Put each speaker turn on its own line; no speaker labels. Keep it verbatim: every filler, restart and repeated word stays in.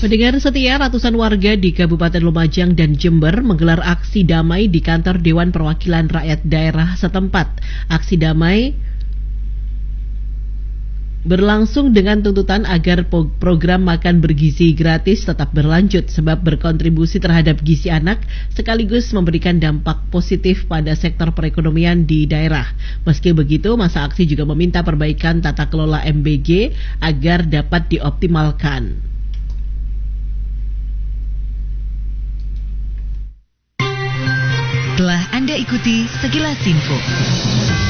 Pendengar setia, ratusan warga di Kabupaten Lumajang dan Jember menggelar aksi damai di kantor Dewan Perwakilan Rakyat Daerah setempat. Aksi damai berlangsung dengan tuntutan agar program makan bergizi gratis tetap berlanjut sebab berkontribusi terhadap gizi anak sekaligus memberikan dampak positif pada sektor perekonomian di daerah. Meski begitu, masa aksi juga meminta perbaikan tata kelola M B G agar dapat dioptimalkan.
Telah Anda ikuti sekilas info.